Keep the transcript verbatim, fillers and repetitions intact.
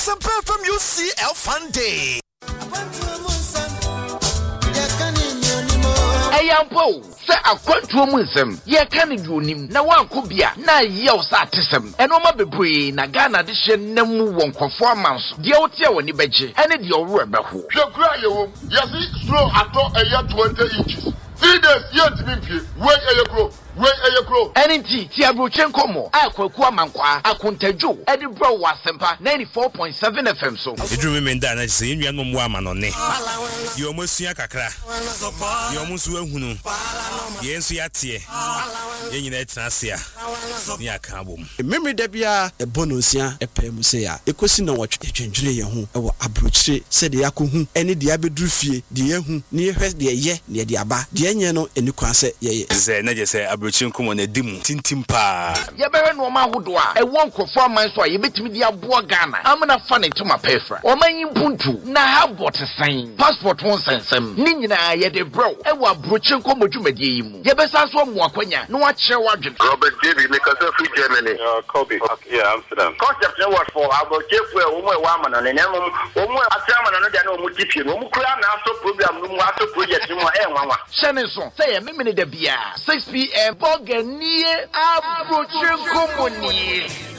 Asempa F M U C L Fun Day. Ayampo, say a quantum wisdom, ye can do him, na one could be a na years artism, and Oma Bebre, Nagana edition, Nemu won't performance, the old year when you beji, and it your rubber who. Your cry, you see, slow at all a year twenty inches. Three days yet to be wait a year grow. Wait a year grow. N T Tiabrochenko mo. Aqua Mankwa. Akuntejo. Edinburgh Wasempa ninety-four point seven F M so. It remember that I say you no more man on ne. You almost ya kakra. You almost wehunu. Yensu yatie. Yen yina tnasia. Ni akabom. Memory da bia e bonosia e pem se ya. Ekosi na watwe twendwene ye ho e wo abrochire se de yakohu ene de abeduru fie de yehu ne hwe de ye ne de aba de enye no eni kwan se ye ye. Ze na je se abrochire na dimu tintim pa. Ye bewe no ma hodo a e won krofo aman so a ye betimi de aboa Ghana. Amna fa ne to ma pefra. O man yimpuntu na ha bot sign. Passport won sensem. Ni nyina ye de bro e wo abrochire komo dwumade yi mu. Ye besa so mo akwanya na wa kire wadwen. Robert David make us free Germany. Uh, Kobe. Okay, yeah, Amsterdam. Concept no what for about Jeffrey Omo Waman and Nemo Omo Atama and no Omo Tipi. Omo Kura na so program no aso project no e wanwa. Shenison say me me de bia six p m Boganie Abrochire komo ni.